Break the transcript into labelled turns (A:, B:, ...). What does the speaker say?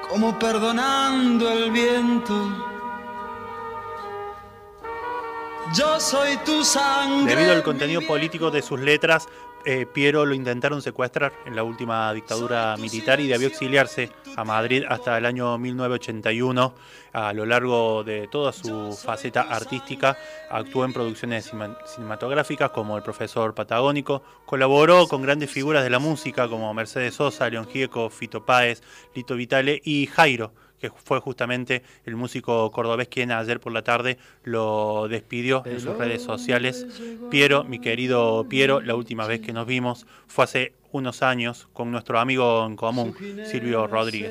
A: como perdonando el viento. Yo soy tu sangre.
B: Debido al contenido político de sus letras, Piero lo intentaron secuestrar en la última dictadura militar y debió exiliarse a Madrid hasta el año 1981. A lo largo de toda su faceta artística actuó en producciones cinematográficas como El Profesor Patagónico, colaboró con grandes figuras de la música como Mercedes Sosa, León Gieco, Fito Páez, Lito Vitale y Jairo, que fue justamente el músico cordobés quien ayer por la tarde lo despidió en sus redes sociales. Piero, mi querido Piero, la última vez que nos vimos fue hace unos años con nuestro amigo en común, Silvio Rodríguez.